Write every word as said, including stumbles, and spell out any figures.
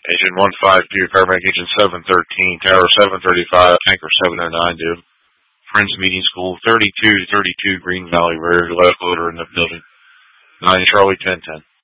Agent one five two, Paramedic Agent seven thirteen, Tower seven thirty-five, Tanker seven oh nine, dude. Friends Meeting School, thirty-two to thirty-two, Green Valley Road, local order in the building. nine Charlie ten ten.